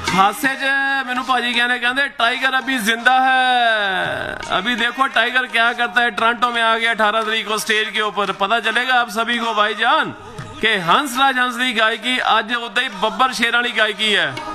हादसे च मैनू भाजी कहते टाइगर अभी जिंदा है। अभी देखो टाइगर क्या करता है। टोरंटो में आ गया 18 तारीख को स्टेज के ऊपर। पता चलेगा आप सभी को भाईजान कि हंसराज हंस की गायकी अज उदा ही बब्बर शेरां वाली गायकी है।